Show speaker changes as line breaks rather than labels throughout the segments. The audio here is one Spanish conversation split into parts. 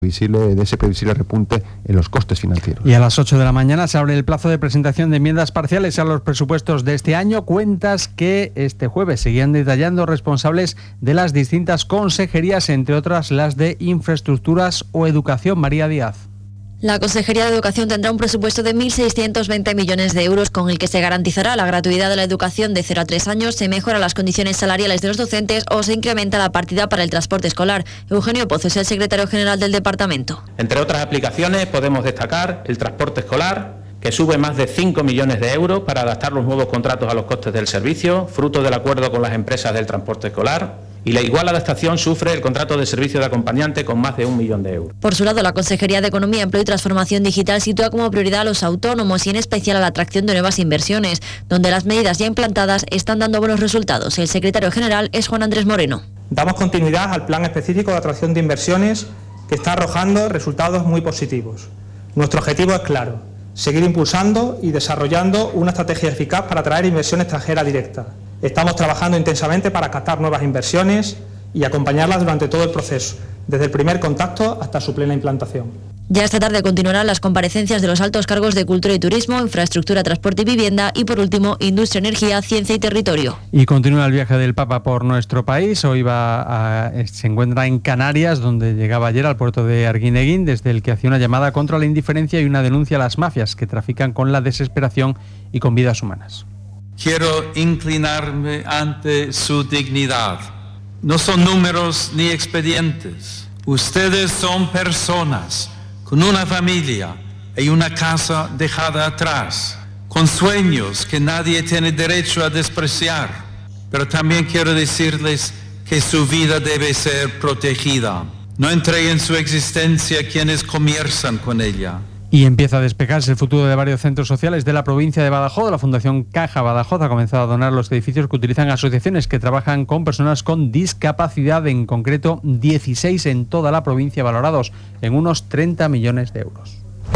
de ese previsible repunte en los costes financieros.
Y a las 8 de la mañana se abre el plazo de presentación de enmiendas parciales a los presupuestos de este año, cuentas que este jueves seguían detallando responsables de las distintas consejerías, entre otras las de Infraestructuras o Educación. María Díaz.
La Consejería de Educación tendrá un presupuesto de 1.620 millones de euros con el que se garantizará la gratuidad de la educación de 0 a 3 años, se mejoran las condiciones salariales de los docentes o se incrementa la partida para el transporte escolar. Eugenio Pozo es el secretario general del departamento.
Entre otras aplicaciones podemos destacar el transporte escolar, que sube más de 5 millones de euros para adaptar los nuevos contratos a los costes del servicio, fruto del acuerdo con las empresas del transporte escolar. Y la igual adaptación sufre el contrato de servicio de acompañante con más de 1 millón de euros.
Por su lado, la Consejería de Economía, Empleo y Transformación Digital sitúa como prioridad a los autónomos y en especial a la atracción de nuevas inversiones, donde las medidas ya implantadas están dando buenos resultados. El secretario general es Juan Andrés Moreno.
Damos continuidad al plan específico de atracción de inversiones que está arrojando resultados muy positivos. Nuestro objetivo es claro: seguir impulsando y desarrollando una estrategia eficaz para atraer inversión extranjera directa. Estamos trabajando intensamente para captar nuevas inversiones y acompañarlas durante todo el proceso, desde el primer contacto hasta su plena implantación.
Ya esta tarde continuarán las comparecencias de los altos cargos de Cultura y Turismo, Infraestructura, Transporte y Vivienda y, por último, Industria, Energía, Ciencia y Territorio.
Y continúa el viaje del Papa por nuestro país. Hoy se encuentra en Canarias, donde llegaba ayer al puerto de Arguineguín, desde el que hacía una llamada contra la indiferencia y una denuncia a las mafias que trafican con la desesperación y con vidas humanas.
Quiero inclinarme ante su dignidad. No son números ni expedientes. Ustedes son personas con una familia y una casa dejada atrás, con sueños que nadie tiene derecho a despreciar. Pero también quiero decirles que su vida debe ser protegida. No entreguen su existencia a quienes comienzan con ella.
Y empieza a despejarse el futuro de varios centros sociales de la provincia de Badajoz. La Fundación Caja Badajoz ha comenzado a donar los edificios que utilizan asociaciones que trabajan con personas con discapacidad, en concreto 16 en toda la provincia, valorados en unos 30 millones de euros.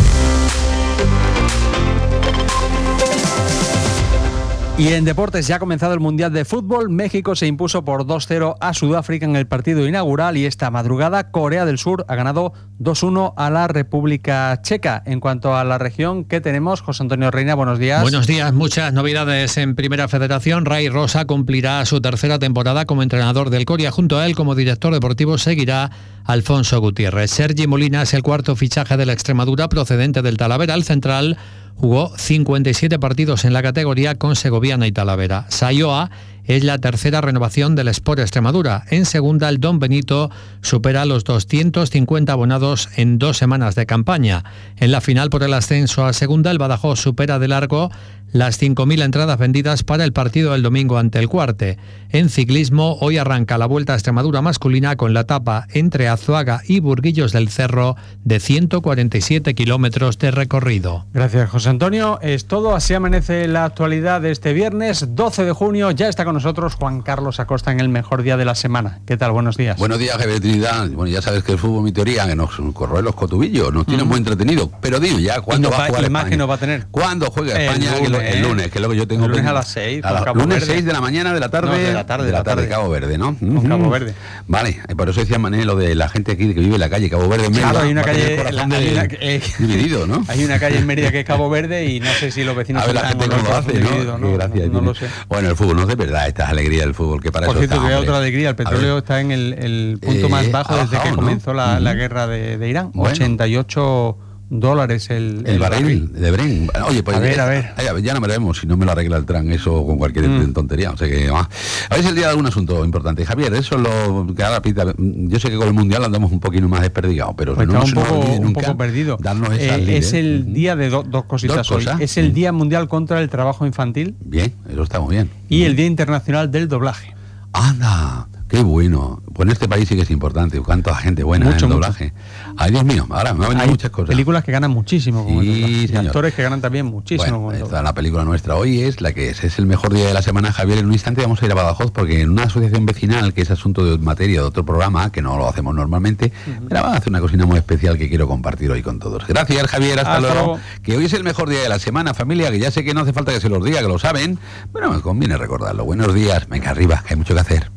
Y en deportes ya ha comenzado el Mundial de Fútbol. México se impuso por 2-0 a Sudáfrica en el partido inaugural y esta madrugada Corea del Sur ha ganado 2-1 a la República Checa. En cuanto a la región, ¿qué tenemos? José Antonio Reina, buenos días.
Buenos días, muchas novedades en Primera Federación. Ray Rosa cumplirá su tercera temporada como entrenador del Coria. Junto a él, como director deportivo, seguirá Alfonso Gutiérrez. Sergi Molina es el cuarto fichaje de la Extremadura procedente del Talavera. El central jugó 57 partidos en la categoría con Segoviana y Talavera. Sayoa es la tercera renovación del Sport Extremadura. En segunda, el Don Benito supera los 250 abonados en 2 semanas de campaña. En la final por el ascenso a segunda, el Badajoz supera de largo las 5.000 entradas vendidas para el partido del domingo ante el Cuarte. En ciclismo, hoy arranca la Vuelta a Extremadura masculina con la etapa entre Azuaga y Burguillos del Cerro de 147 kilómetros de recorrido.
Gracias, José Antonio. Es todo. Así amanece la actualidad de este viernes 12 de junio. Ya está con nosotros Juan Carlos Acosta en el mejor día de la semana. ¿Qué tal? Buenos días.
Buenos días, Javier Trinidad. Bueno, ya sabes que el fútbol, mi teoría, que nos corroe los cotubillos, nos tiene muy entretenidos. Pero dime ya, ¿cuándo va a jugar España?
Que nos va a tener.
¿Cuándo juega España? El lunes, que es lo que yo tengo.
El lunes a las 6.
Lunes 6 de la mañana, de la tarde. No, de la tarde, Cabo Verde, ¿no?
Con Cabo Verde.
Vale, por eso decía Mané lo de la gente aquí que vive en la calle Cabo Verde.
Claro, hay una calle
dividido, ¿no?
Hay una calle en Mérida que es Cabo Verde y no sé si los vecinos.
A ver, la gente no lo hace, ¿no? Gracias.
No lo sé.
Bueno, el fútbol no es de verdad, esta es alegría del fútbol, que para
por
eso
cierto,
está,
que hay otra alegría. El petróleo está en el punto más bajo desde que comenzó la guerra de Irán. Bueno. $88 el
barril de Bren. Oye, pues
a ver.
Ya no veremos si no me lo arregla el tran eso con cualquier tontería. O sea que a ver, es el día de un asunto importante. Javier, eso es lo que ahora pita. Yo sé que con el mundial andamos un poquito más desperdigados, pero
pues
no
un poco perdido. Es el día de dos cositas hoy. Es el Día Mundial contra el Trabajo Infantil.
Bien, eso está muy bien.
Y el Día Internacional del Doblaje.
¡Anda! ¡Qué bueno! Pues en este país sí que es importante. Cuánta gente buena en el doblaje. Ay, Dios mío, ahora me van a venir muchas cosas.
Películas que ganan muchísimo con el doblaje. Y actores que ganan también muchísimo con el doblaje.
La película nuestra hoy es la que es el mejor día de la semana. Javier, en un instante vamos a ir a Badajoz porque en una asociación vecinal, que es asunto de materia de otro programa, que no lo hacemos normalmente, me van a hacer una cocina muy especial que quiero compartir hoy con todos. Gracias, Javier, hasta luego. Que hoy es el mejor día de la semana, familia, que ya sé que no hace falta que se los diga, que lo saben, pero me conviene recordarlo. Buenos días, venga arriba, que hay mucho que hacer.